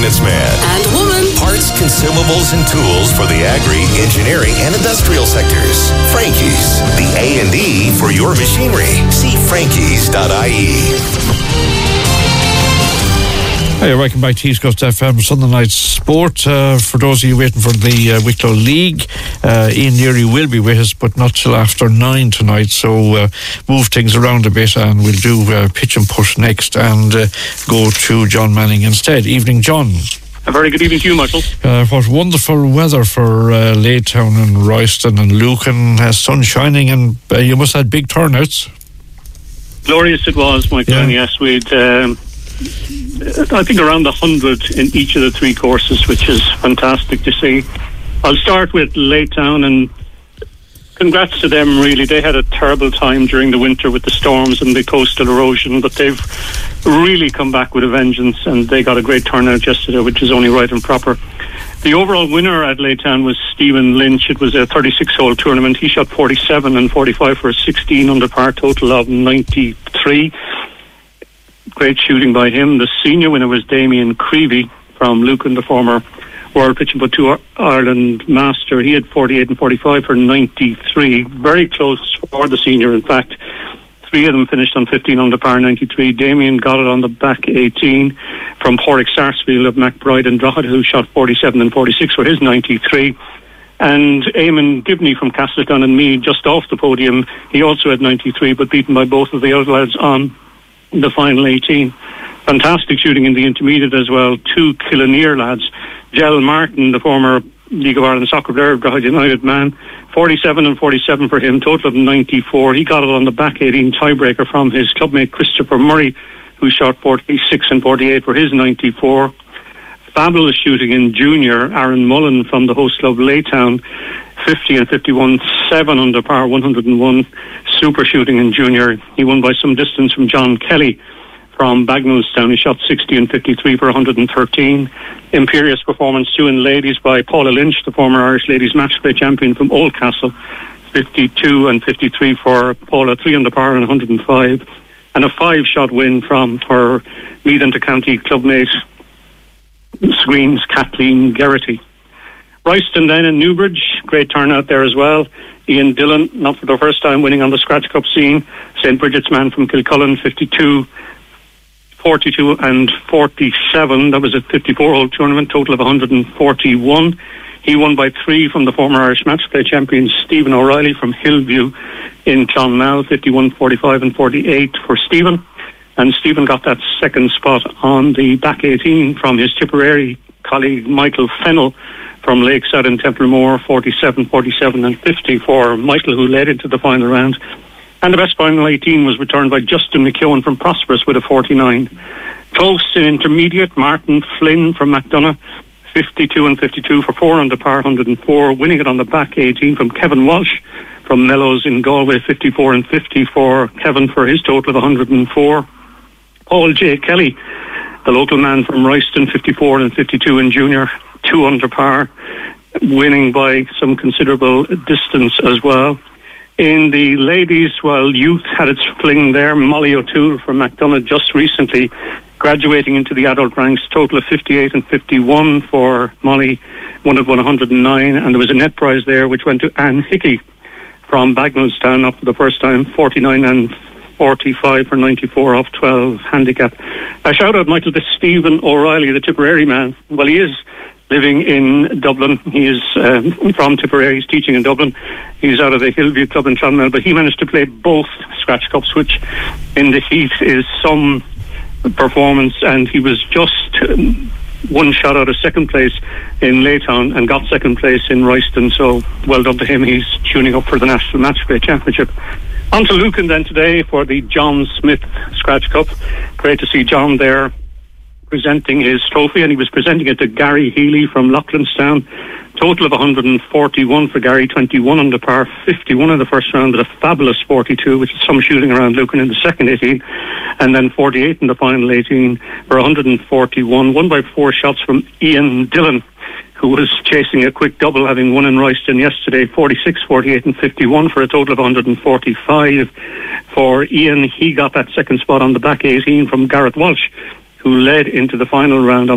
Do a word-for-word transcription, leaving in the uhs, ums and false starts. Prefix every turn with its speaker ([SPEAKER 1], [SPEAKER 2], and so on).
[SPEAKER 1] businessman
[SPEAKER 2] and woman.
[SPEAKER 1] Parts, consumables, and tools for the agri, engineering, and industrial sectors. Frankie's, the A and E for your machinery. See frankies dot I E.
[SPEAKER 3] Hi, welcome back to East Coast F M Sunday Night Sport. Uh, for those of you waiting for the uh, Wicklow League, uh, Ian Leary will be with us, but not till after nine tonight. So uh, move things around a bit, and we'll do uh, pitch and push next, and uh, go to John Manning instead. Evening, John.
[SPEAKER 4] A very good evening to you, Michael.
[SPEAKER 3] Uh, what wonderful weather for uh, Laytown and Royston and Lucan. Uh, sun shining, and uh, you must have had big turnouts.
[SPEAKER 4] Glorious it was, Michael.
[SPEAKER 3] Yeah.
[SPEAKER 4] And yes, we'd. Um, I think around a hundred in each of the three courses, which is fantastic to see. I'll start with Laytown, and congrats to them, really. They had a terrible time during the winter with the storms and the coastal erosion, but they've really come back with a vengeance, and they got a great turnout yesterday, which is only right and proper. The overall winner at Laytown was Stephen Lynch. It was a thirty-six hole tournament. He shot forty-seven and forty-five for a sixteen under par, total of ninety-three. Great shooting by him. The senior winner was Damien Creevy from Lucan, the former World Pitch and Putt two Ireland Master. He had forty-eight and forty-five for ninety-three. Very close for the senior, in fact. Three of them finished on fifteen under par, ninety-three. Damien got it on the back eighteen from Porrick Sarsfield of McBride and Drogheda, who shot forty-seven and forty-six for his ninety-three. And Eamon Gibney from Castleton and me just off the podium. He also had ninety-three, but beaten by both of the other lads on the final eighteen. Fantastic shooting in the intermediate as well. Two Killinear lads. Gel Martin, the former League of Ireland soccer player, Drogheda United man, forty-seven and forty-seven for him, total of ninety-four. He got it on the back eighteen tiebreaker from his clubmate Christopher Murray, who shot forty-six and forty-eight for his ninety-four. Fabulous shooting in junior. Aaron Mullen from the host club Laytown, fifty and fifty-one, seven under par, one hundred one. Super shooting in junior. He won by some distance from John Kelly from Bagnallstown. He shot sixty and fifty-three for one hundred thirteen. Imperious performance too in ladies by Paula Lynch, the former Irish ladies match play champion from Oldcastle, fifty-two and fifty-three for Paula, three under par and one hundred five. And a five shot win from her Meath Inter-County clubmate Screens Kathleen Geraghty. Royston then in Newbridge, great turnout there as well. Ian Dillon, not for the first time, winning on the Scratch Cup scene. Saint Bridget's man from Kilcullen, fifty-two, forty-two and forty-seven. That was a fifty-four hole tournament, total of one hundred forty-one. He won by three from the former Irish match play champion Stephen O'Reilly from Hillview in Clonmel, fifty-one, forty-five and forty-eight for Stephen. And Stephen got that second spot on the back eighteen from his Tipperary colleague Michael Fennell from Lakeside and Templemore, forty-seven, forty-seven and fifty for Michael, who led into the final round. And the best final eighteen was returned by Justin McKeown from Prosperous with a forty-nine. Close in intermediate, Martin Flynn from McDonough, fifty-two and fifty-two for four under par, one hundred four, winning it on the back eighteen from Kevin Walsh from Mellows in Galway, fifty-four and fifty for Kevin for his total of one hundred four. Paul J. Kelly, the local man from Royston, fifty-four and fifty-two in junior, two under par, winning by some considerable distance as well. In the ladies, well, youth had its fling there. Molly O'Toole from McDonough just recently graduating into the adult ranks, total of fifty-eight and fifty-one for Molly, one of one hundred nine, and there was a net prize there which went to Anne Hickey from Bagnallstown up for the first time, forty-nine and forty-five for ninety-four off twelve handicap. A shout out, Michael, to Stephen O'Reilly, the Tipperary man. Well, he is living in Dublin. He is um, from Tipperary. He's teaching in Dublin. He's out of the Hillview Club in Clonmel, but he managed to play both Scratch Cups, which in the heat is some performance, and he was just um, one shot out of second place in Laytown and got second place in Royston, so well done to him. He's tuning up for the National Match Play Championship. On to Lucan then today for the John Smith Scratch Cup. Great to see John there presenting his trophy, and he was presenting it to Gary Healy from Loughlinstown. Total of one hundred forty-one for Gary, twenty-one under par, fifty-one in the first round with a fabulous forty-two, which is some shooting around Lucan in the second eighteen, and then forty-eight in the final eighteen for one hundred forty-one, won by four shots from Ian Dillon, who was chasing a quick double, having won in Royston yesterday, forty-six, forty-eight and fifty-one for a total of one hundred forty-five for Ian. He got that second spot on the back eighteen from Gareth Walsh, who led into the final round on